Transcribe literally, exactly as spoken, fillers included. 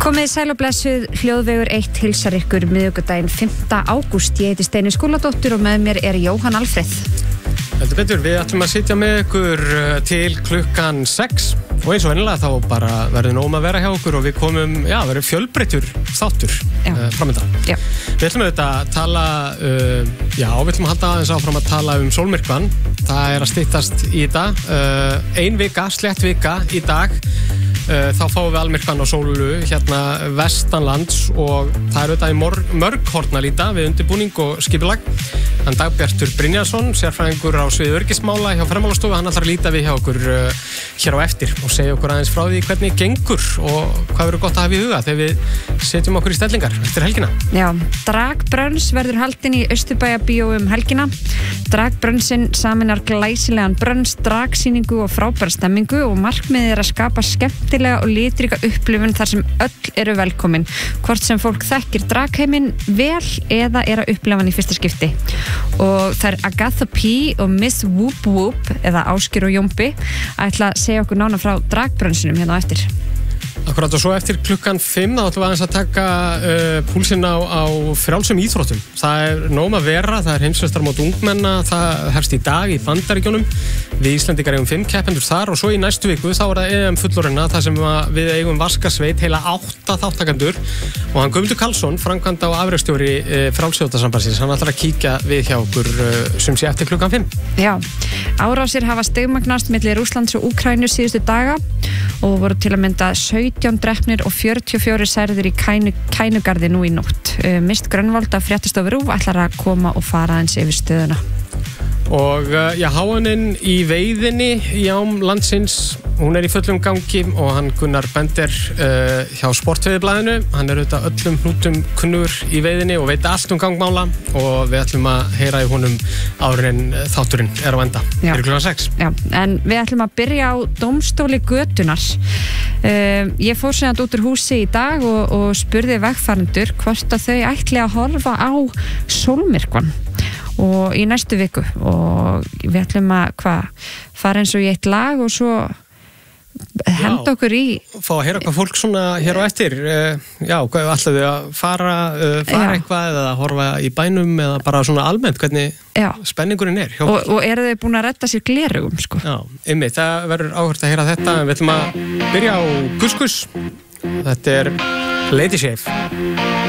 Komið sæl og blessuð, Hljóðvegur eitt hilsar ykkur miðvikudaginn fimmta ágúst. Ég heiti Steini Skúladóttir og með mér er Jóhann Alfreð. Heldur betur, við ætlum að sitja með ykkur til klukkan sex og eins og venjulega þá bara verður nóg að vera hjá okkur og við komum, já, verður fjölbreyttur þáttur uh, framöndan. Já. Við ætlum auðvitað að tala, uh, já, við ætlum að halda aðeins áfram að tala um sólmyrkvann. Það er að styttast í dag, uh, ein vika, slett vika í dag. Uh, þá fáum við almyrkvann á sólu hérna vestanlands og það er auðvitað í mörg horn að líta við undirbúning og skipulag. En Dagbjartur Brynjarsson, sérfræðingur á sviði öryggismála hjá Ferðamálastofu, hann ætlar að líta við hjá okkur uh, hér á eftir og segja okkur aðeins frá því hvernig gengur og hvað verður gott að hafa í huga þegar við setjum okkur í stellingar eftir helgina. Já, Dragbrönns verður haldinn í Austurbæjarbíó um helgina. Dragbrönnsinn saminar glæsilegan brönns, dragsýningu og frábæra stemmingu og markmiðið er að skapa skemmtilega og litrika upplifun þar sem öll eru velkomin, hvort sem fólk þekkir dragheiminn vel eða er að upplifa hann í fyrsta skipti. Og það er Agatha P. og Miss Whoop Whoop eða Ásgeir og Jómbi ætla að segja okkur nánar frá Dragbrönnsinum hérna á eftir. Akkurat og svo eftir klukkan fimm þá ætlum við aðeins að taka uh, púlsinn á, á frjálsum íþróttum. Það er nóg að vera, það er heimsmeistaramót ungmenna, það hefst í dag í Bandaríkjunum. Við Íslendingar eigum fimm keppendur þar og svo í næstu viku þá er það E M fullorðinna þar sem við eigum vaskasveit heila átta þáttakendur og hann Guðmundur Karlsson, framkvæmda og afrekstjóri uh, frjálsíþróttasambandsins, hann ætlar að kíkja við hjá okkur uh, sem sé eftir klukkan fimm. Já, árásir hafa stigmagnast milli Rússlands og Úkraínu síðustu daga og voru til að mynda sautján drepnir og fjörutíu og fjórir særðir í Kænu, Kænugarði nú í nótt. Uh, Mist Grönvold af Fréttastofu RÚV ætlar að koma og fara eins yfir stöðuna. Og uh, já, háaninn í veiðinni í ám landsins, hún er í fullum gangi og hann Gunnar Bender uh, hjá Sportveiðiblaðinu, hann er auðvitað öllum hnútum kunnur í veiðinni og veit allt um gangmála og við ætlum að heyra í honum áður en þátturinn er á enda. Já. Er klukkan sex. Já, en við ætlum að byrja á dómstóli götunar. Uh, ég fór sér út úr húsi í dag og, og spurði vegfarendur hvort að þau ætli að horfa á sólmyrkvann og í næstu viku og við ætlum að hvað, fara eins og í eitt lag og svo henda okkur í fá að heyra hvað fólk svona hér á eftir uh, já, hvað ætlaðu þau að fara uh, fara já. Eitthvað eða horfa í bænum eða bara svona almennt hvernig já. Spenningurinn er hjá og, og eru þau búin að redda sér glerugum sko? Já, einmitt, það verður áhört að heyra þetta en við ætlum að byrja á Gus Gus. Þetta er Lady Shave.